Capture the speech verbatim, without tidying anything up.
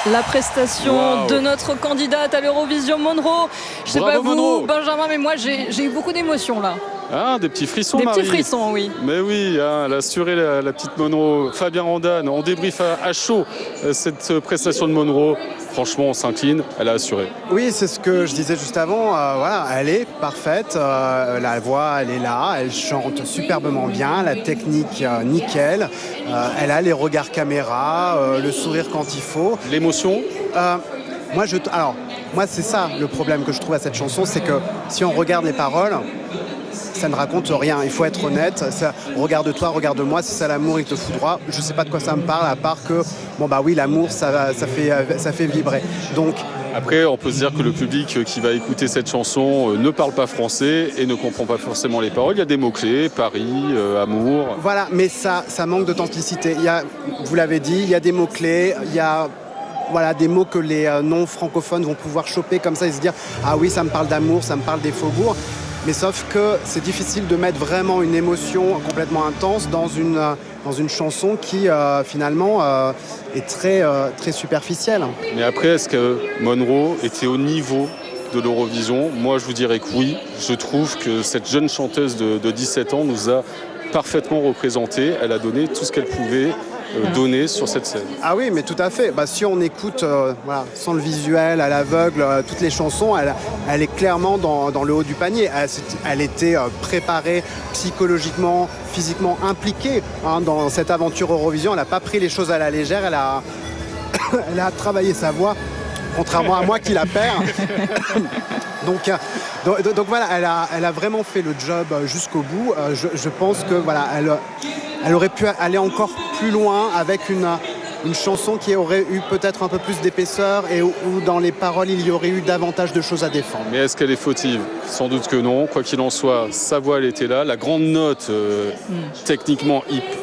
la prestation wow. de notre candidate à l'Eurovision Monroe. Je sais Bravo, pas vous, Monroe. Benjamin, mais moi j'ai, j'ai eu beaucoup d'émotions là. Ah, des petits frissons, Des Marie. petits frissons, oui. Mais oui, hein, elle a assuré la, la petite Monroe. Fabien Randane, on débrief à, à chaud cette prestation de Monroe. Franchement, on s'incline, elle a assuré. Oui, c'est ce que je disais juste avant. Euh, voilà, elle est parfaite. Euh, la voix, elle est là. Elle chante superbement bien. La technique, euh, nickel. Euh, elle a les regards caméra, euh, le sourire quand il faut. L'émotion euh, Moi, je, alors, moi, c'est ça le problème que je trouve à cette chanson, c'est que si on regarde les paroles, ça ne raconte rien, il faut être honnête. Ça, regarde-toi, regarde-moi, si c'est l'amour, il te fout droit. Je ne sais pas de quoi ça me parle, à part que, bon bah oui, l'amour, ça, ça, fait, ça fait vibrer. Donc, après, on peut se dire que le public qui va écouter cette chanson ne parle pas français et ne comprend pas forcément les paroles. Il y a des mots-clés, Paris, euh, amour. Voilà, mais ça, ça manque d'authenticité. Il y a, vous l'avez dit, il y a des mots-clés, il y a... Voilà, des mots que les euh, non-francophones vont pouvoir choper comme ça et se dire « Ah oui, ça me parle d'amour, ça me parle des faubourgs ». Mais sauf que c'est difficile de mettre vraiment une émotion complètement intense dans une, euh, dans une chanson qui, euh, finalement, euh, est très, euh, très superficielle. Mais après, est-ce que Monroe était au niveau de l'Eurovision ? Moi, je vous dirais que oui. Je trouve que cette jeune chanteuse de, de dix-sept ans nous a parfaitement représenté. Elle a donné tout ce qu'elle pouvait euh, donner sur cette scène. Ah oui, mais tout à fait. Bah, si on écoute euh, voilà, sans le visuel, à l'aveugle, euh, toutes les chansons, elle, elle est clairement dans, dans le haut du panier. Elle, elle était euh, préparée psychologiquement, physiquement impliquée hein, dans cette aventure Eurovision. Elle n'a pas pris les choses à la légère. Elle a, elle a travaillé sa voix, contrairement à moi qui la perds. Donc, euh, donc, donc voilà, elle a, elle a vraiment fait le job jusqu'au bout. Euh, je, je pense que voilà, elle, elle aurait pu aller encore plus loin avec une, une chanson qui aurait eu peut-être un peu plus d'épaisseur et où, où dans les paroles il y aurait eu davantage de choses à défendre. Mais est-ce qu'elle est fautive ? Sans doute que non. Quoi qu'il en soit, sa voix elle était là. La grande note, euh, mm. techniquement